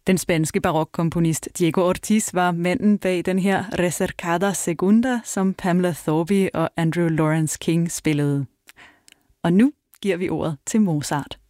Den spanske barokkomponist Diego Ortiz var manden bag den her Recercada Segunda, som Pamela Thorby og Andrew Lawrence King spillede. Og nu giver vi ordet til Mozart.